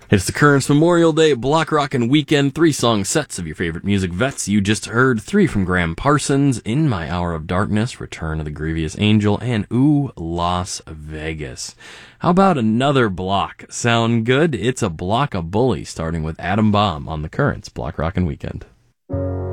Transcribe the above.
It's the Currents Memorial Day Block Rockin' Weekend, 3-song sets of your favorite music vets. You just heard 3 from Graham Parsons, In My Hour of Darkness, Return of the Grievous Angel, and Ooh, Las Vegas. How about another block? Sound good? It's a block of bully, starting with Atom Bomb on the Currents Block Rockin' Weekend.